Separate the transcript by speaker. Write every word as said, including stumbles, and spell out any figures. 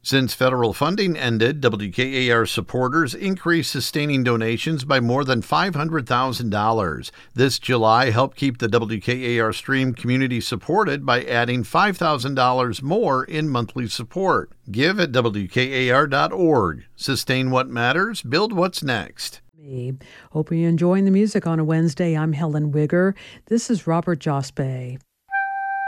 Speaker 1: Since federal funding ended, W K A R supporters increased sustaining donations by more than five hundred thousand dollars. This July helped keep the W K A R stream community supported by adding five thousand dollars more in monthly support. Give at W K A R dot org. Sustain what matters, build what's next.
Speaker 2: Me. Hope you're enjoying the music on a Wednesday. I'm Helen Wigger. This is Robert Jospe.